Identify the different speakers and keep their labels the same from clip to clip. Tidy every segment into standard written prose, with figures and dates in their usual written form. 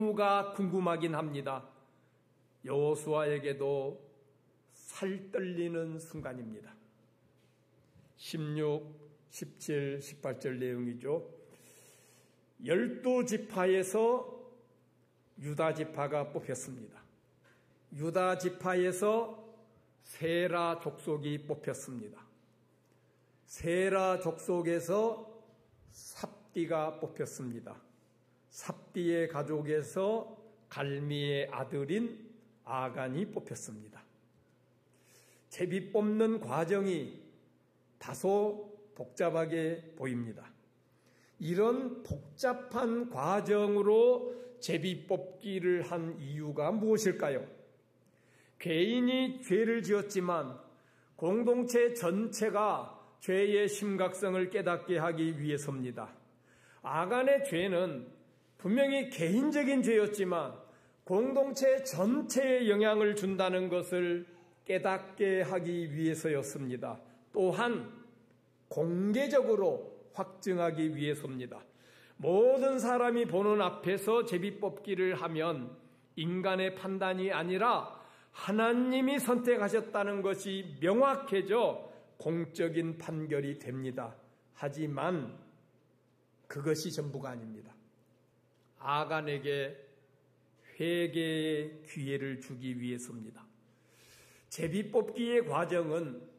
Speaker 1: 가 궁금하긴 합니다. 여호수아에게도 살떨리는 순간입니다. 16, 17, 18절 내용이죠. 12지파에서 유다지파가 뽑혔습니다. 유다지파에서 세라 족속이 뽑혔습니다. 세라 족속에서 삽디가 뽑혔습니다. 삽디의 가족에서 갈미의 아들인 아간이 뽑혔습니다. 제비 뽑는 과정이 다소 복잡하게 보입니다. 이런 복잡한 과정으로 제비 뽑기를 한 이유가 무엇일까요? 개인이 죄를 지었지만 공동체 전체가 죄의 심각성을 깨닫게 하기 위해서입니다. 아간의 죄는 분명히 개인적인 죄였지만 공동체 전체에 영향을 준다는 것을 깨닫게 하기 위해서였습니다. 또한 공개적으로 확증하기 위해서입니다. 모든 사람이 보는 앞에서 제비 뽑기를 하면 인간의 판단이 아니라 하나님이 선택하셨다는 것이 명확해져 공적인 판결이 됩니다. 하지만 그것이 전부가 아닙니다. 아간에게 회개의 기회를 주기 위해서입니다. 제비 뽑기의 과정은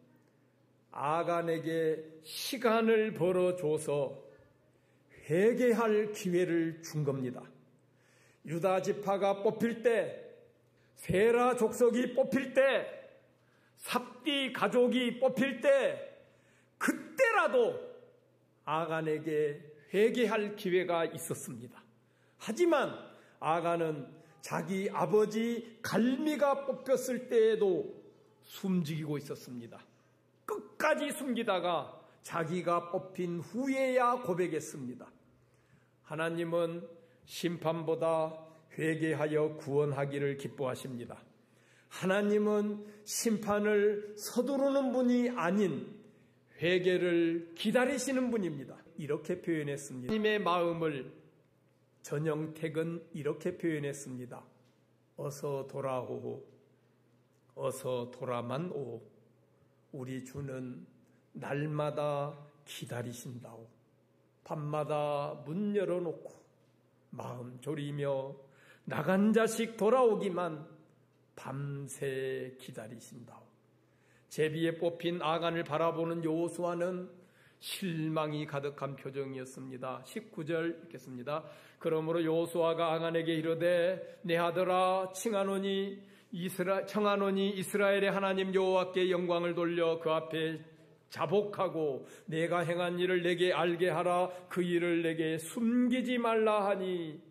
Speaker 1: 아간에게 시간을 벌어줘서 회개할 기회를 준 겁니다. 유다 지파가 뽑힐 때, 세라 족속이 뽑힐 때, 삽디 가족이 뽑힐 때, 그때라도 아간에게 회개할 기회가 있었습니다. 하지만 아간은 자기 아버지 갈미가 뽑혔을 때에도 숨지기고 있었습니다. 끝까지 숨기다가 자기가 뽑힌 후에야 고백했습니다. 하나님은 심판보다 회개하여 구원하기를 기뻐하십니다. 하나님은 심판을 서두르는 분이 아닌 회개를 기다리시는 분입니다. 이렇게 표현했습니다. 하나님의 마음을 전영택은 이렇게 표현했습니다. 어서 돌아오오. 어서 돌아만 오. 우리 주는 날마다 기다리신다오. 밤마다 문 열어놓고 마음 졸이며 나간 자식 돌아오기만 밤새 기다리신다오. 제비에 뽑힌 아간을 바라보는 여호수아는 실망이 가득한 표정이었습니다. 19절 읽겠습니다. 그러므로 여호수아가 아간에게 이르되 내 아들아 청하노니 이스라엘의 하나님 여호와께 영광을 돌려 그 앞에 자복하고 내가 행한 일을 내게 알게 하라. 그 일을 내게 숨기지 말라 하니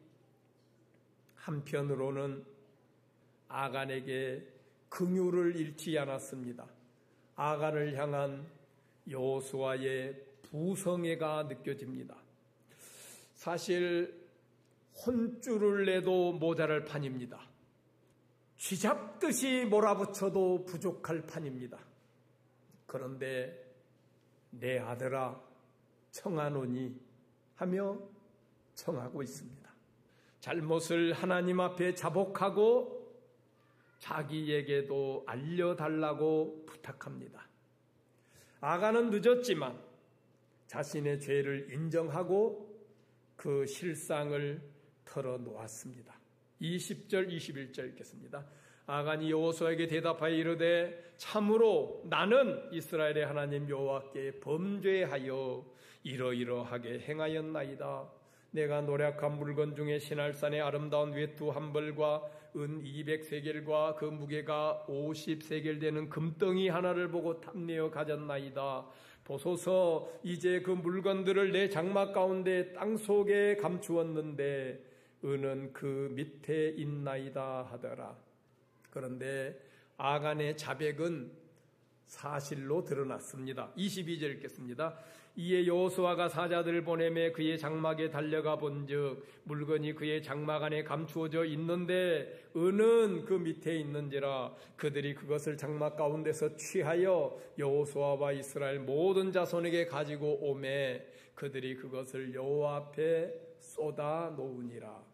Speaker 1: 한편으로는 아간에게 긍휼을 잃지 않았습니다. 아간을 향한 여호수아의 부성애가 느껴집니다. 사실 혼쭐을 내도 모자랄 판입니다. 쥐잡듯이 몰아붙여도 부족할 판입니다. 그런데 내 아들아 청하노니 하며 청하고 있습니다. 잘못을 하나님 앞에 자복하고 자기에게도 알려달라고 부탁합니다. 아간은 늦었지만 자신의 죄를 인정하고 그 실상을 털어놓았습니다. 20절 21절 읽겠습니다. 아간이 여호수아에게 대답하여 이르되 참으로 나는 이스라엘의 하나님 여호와께 범죄하여 이러이러하게 행하였나이다. 내가 노략한 물건 중에 시날산의 아름다운 외투 한 벌과 은 200세겔과 그 무게가 50세겔 되는 금덩이 하나를 보고 탐내어 가졌나이다. 보소서 이제 그 물건들을 내 장막 가운데 땅속에 감추었는데 은은 그 밑에 있나이다 하더라. 그런데 아간의 자백은 사실로 드러났습니다. 22절 읽겠습니다. 이에 여호수아가 사자들을 보내매 그의 장막에 달려가 본즉 물건이 그의 장막 안에 감추어져 있는데 은은 그 밑에 있는지라. 그들이 그것을 장막 가운데서 취하여 여호수아와 이스라엘 모든 자손에게 가지고 오매 그들이 그것을 여호와 앞에 쏟아 놓으니라.